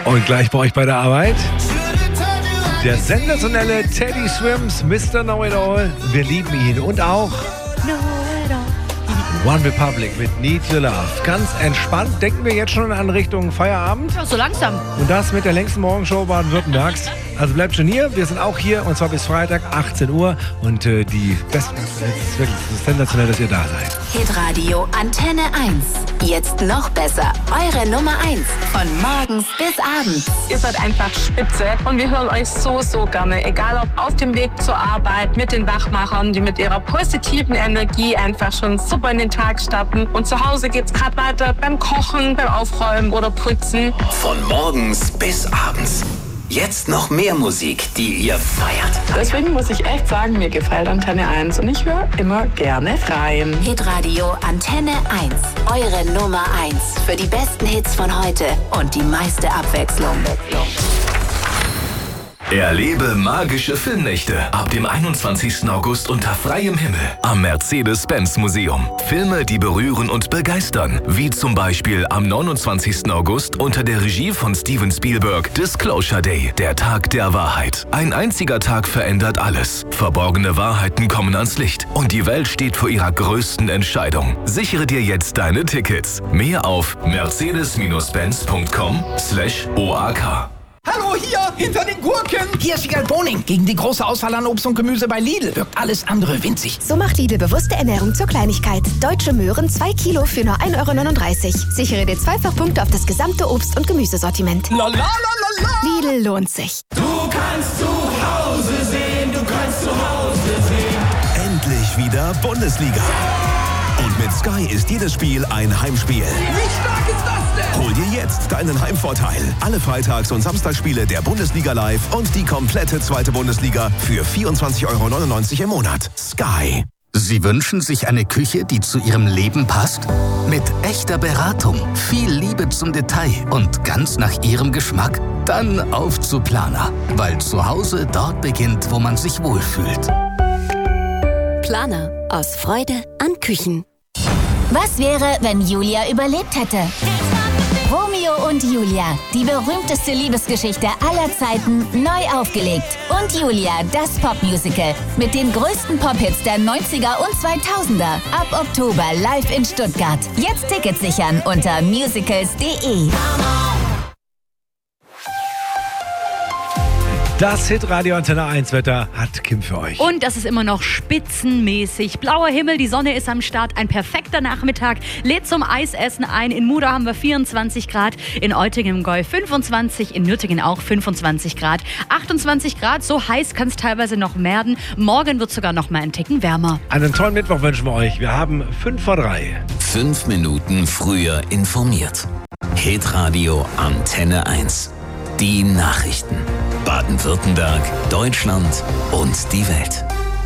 Und gleich bei euch bei der Arbeit der sensationelle Teddy Swims, Mr. Know-It-All. Wir lieben ihn. Und auch One Republic mit Need Your Love. Ganz entspannt denken wir jetzt schon an Richtung Feierabend. Ja, so langsam. Und das mit der längsten Morgenshow Baden-Württembergs. Also bleibt schon hier. Wir sind auch hier und zwar bis Freitag 18 Uhr. Und die besten, es ist wirklich sensationell, dass ihr da seid. Hitradio Antenne 1. Jetzt noch besser. Eure Nummer 1. Von morgens bis abends. Ihr seid einfach spitze und wir hören euch so gerne. Egal ob auf dem Weg zur Arbeit, mit den Wachmachern, die mit ihrer positiven Energie einfach schon super in den Tag starten. Und zu Hause geht's gerade weiter beim Kochen, beim Aufräumen oder Putzen. Von morgens bis abends. Jetzt noch mehr Musik, die ihr feiert. Deswegen muss ich echt sagen, mir gefällt Antenne 1 und ich höre immer gerne rein. Hitradio Antenne 1. Eure Nummer 1 für die besten Hits von heute und die meiste Abwechslung. Erlebe magische Filmnächte ab dem 21. August unter freiem Himmel am Mercedes-Benz-Museum. Filme, die berühren und begeistern, wie zum Beispiel am 29. August unter der Regie von Steven Spielberg Disclosure Day, der Tag der Wahrheit. Ein einziger Tag verändert alles. Verborgene Wahrheiten kommen ans Licht und die Welt steht vor ihrer größten Entscheidung. Sichere dir jetzt deine Tickets. Mehr auf mercedes-benz.com/OAK. Hallo, hier, hinter den Gurken. Hier ist Wiegald Boning. Gegen die große Auswahl an Obst und Gemüse bei Lidl wirkt alles andere winzig. So macht Lidl bewusste Ernährung zur Kleinigkeit. Deutsche Möhren 2 Kilo für nur 1,39 €. Sichere dir Zweifachpunkte auf das gesamte Obst- und Gemüsesortiment. La la la la la. Lidl lohnt sich. Du kannst zu Hause sehen, du kannst zu Hause sehen. Endlich wieder Bundesliga. Und mit Sky ist jedes Spiel ein Heimspiel. Wie stark ist das denn? Hol dir jetzt deinen Heimvorteil. Alle Freitags- und Samstagsspiele der Bundesliga live und die komplette zweite Bundesliga für 24,99 € im Monat. Sky. Sie wünschen sich eine Küche, die zu Ihrem Leben passt? Mit echter Beratung, viel Liebe zum Detail und ganz nach Ihrem Geschmack? Dann auf zu Planer, weil zu Hause dort beginnt, wo man sich wohlfühlt. Planer. Aus Freude an Küchen. Was wäre, wenn Julia überlebt hätte? Romeo und Julia, die berühmteste Liebesgeschichte aller Zeiten, neu aufgelegt. Und Julia, das Popmusical mit den größten Pop-Hits der 90er und 2000er. Ab Oktober live in Stuttgart. Jetzt Tickets sichern unter musicals.de. Das Hitradio Antenne 1 Wetter hat Kim für euch. Und das ist immer noch spitzenmäßig. Blauer Himmel, die Sonne ist am Start. Ein perfekter Nachmittag. Lädt zum Eisessen ein. In Mudau haben wir 24 Grad. In Eutingen im Gäu 25. In Nürtingen auch 25 Grad. 28 Grad, so heiß kann es teilweise noch werden. Morgen wird es sogar noch mal einen Ticken wärmer. Einen tollen Mittwoch wünschen wir euch. Wir haben 5 vor 3. 5 Minuten früher informiert. Hitradio Antenne 1. Die Nachrichten. Baden-Württemberg, Deutschland und die Welt.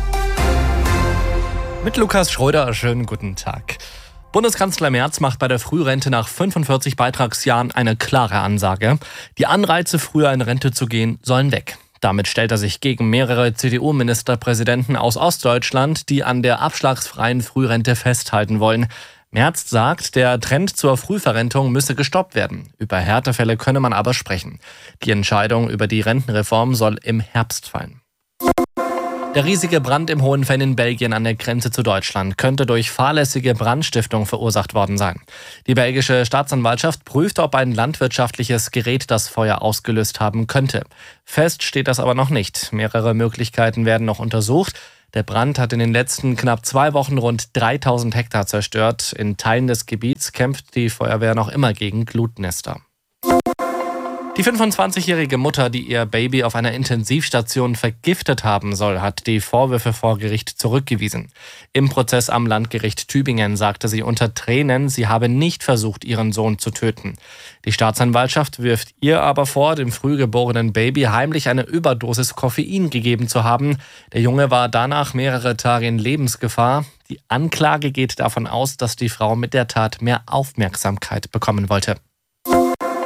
Mit Lukas Schröder, schönen guten Tag. Bundeskanzler Merz macht bei der Frührente nach 45 Beitragsjahren eine klare Ansage. Die Anreize, früher in Rente zu gehen, sollen weg. Damit stellt er sich gegen mehrere CDU-Ministerpräsidenten aus Ostdeutschland, die an der abschlagsfreien Frührente festhalten wollen. Merz sagt, der Trend zur Frühverrentung müsse gestoppt werden. Über Härtefälle könne man aber sprechen. Die Entscheidung über die Rentenreform soll im Herbst fallen. Der riesige Brand im Hohenfenn in Belgien an der Grenze zu Deutschland könnte durch fahrlässige Brandstiftung verursacht worden sein. Die belgische Staatsanwaltschaft prüft, ob ein landwirtschaftliches Gerät das Feuer ausgelöst haben könnte. Fest steht das aber noch nicht. Mehrere Möglichkeiten werden noch untersucht. Der Brand hat in den letzten knapp 2 Wochen rund 3000 Hektar zerstört. In Teilen des Gebiets kämpft die Feuerwehr noch immer gegen Glutnester. Die 25-jährige Mutter, die ihr Baby auf einer Intensivstation vergiftet haben soll, hat die Vorwürfe vor Gericht zurückgewiesen. Im Prozess am Landgericht Tübingen sagte sie unter Tränen, sie habe nicht versucht, ihren Sohn zu töten. Die Staatsanwaltschaft wirft ihr aber vor, dem frühgeborenen Baby heimlich eine Überdosis Koffein gegeben zu haben. Der Junge war danach mehrere Tage in Lebensgefahr. Die Anklage geht davon aus, dass die Frau mit der Tat mehr Aufmerksamkeit bekommen wollte.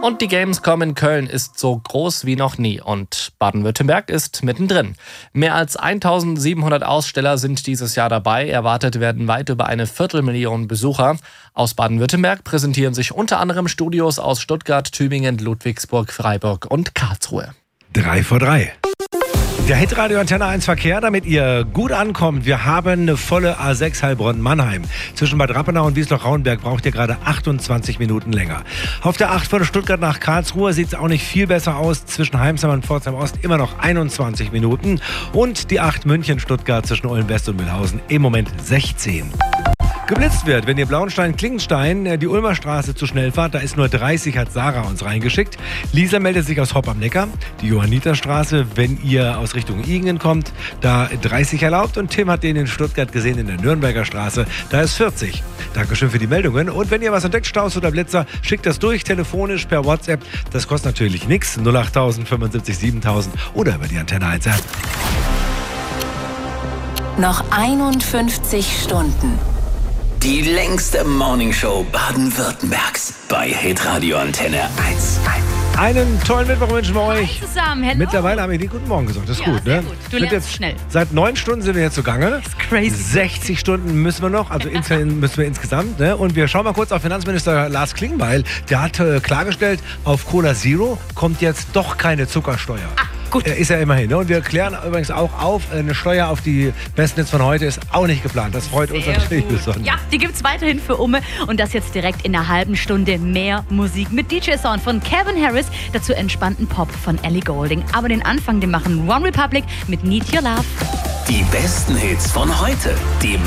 Und die Gamescom in Köln ist so groß wie noch nie und Baden-Württemberg ist mittendrin. Mehr als 1700 Aussteller sind dieses Jahr dabei. Erwartet werden weit über 250.000 Besucher. Aus Baden-Württemberg präsentieren sich unter anderem Studios aus Stuttgart, Tübingen, Ludwigsburg, Freiburg und Karlsruhe. 3 vor 3. Der Hitradio Antenne 1 Verkehr, damit ihr gut ankommt. Wir haben eine volle A6 Heilbronn-Mannheim. Zwischen Bad Rappenau und Wiesloch-Rauenberg braucht ihr gerade 28 Minuten länger. Auf der 8 von Stuttgart nach Karlsruhe sieht es auch nicht viel besser aus. Zwischen Heimsheim und Pforzheim-Ost immer noch 21 Minuten. Und die 8 München-Stuttgart zwischen Ulm-West und Mühlhausen im Moment 16. Geblitzt wird, wenn ihr Blauenstein-Klingenstein die Ulmer Straße zu schnell fahrt, da ist nur 30, hat Sarah uns reingeschickt. Lisa meldet sich aus Hopp am Neckar. Die Johanniterstraße, wenn ihr aus Richtung Igingen kommt, da 30 erlaubt. Und Tim hat den in Stuttgart gesehen in der Nürnberger Straße, da ist 40. Dankeschön für die Meldungen. Und wenn ihr was entdeckt, Staus oder Blitzer, schickt das durch, telefonisch, per WhatsApp. Das kostet natürlich nichts. 08000 75 7000 oder über die Antenne 1 App. Noch 51 Stunden. Die längste Morningshow Baden-Württembergs bei Hitradio Antenne 1. Einen tollen Mittwoch wünschen wir euch. Hi zusammen, hello. Mittlerweile haben wir die guten Morgen gesagt. Das ist Ja, gut, sehr ne? gut. Du Sind lernst schnell. Seit 9 Stunden sind wir jetzt zugange. Das ist crazy. 60 Stunden müssen wir noch, also müssen wir insgesamt. Ne? Und wir schauen mal kurz auf Finanzminister Lars Klingbeil. Der hat klargestellt, auf Cola Zero kommt jetzt doch keine Zuckersteuer. Gut. Ist ja immerhin. Ne? Und wir klären übrigens auch auf, eine Steuer auf die Bestnetz von heute ist auch nicht geplant. Das freut uns natürlich besonders. Ja, die gibt's weiterhin für Umme und das jetzt direkt in einer halben Stunde mehr Musik mit DJ-Sound von Calvin Harris, dazu entspannten Pop von Ellie Goulding. Aber den Anfang, den machen One Republic mit Need Your Love. Die besten Hits von heute. Die